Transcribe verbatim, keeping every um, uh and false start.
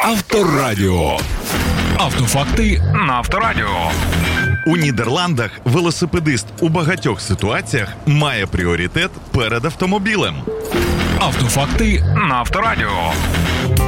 Авторадіо. Автофакти на Авторадіо. У Нідерландах велосипедист у багатьох ситуаціях має пріоритет перед автомобілем. Автофакти на Авторадіо.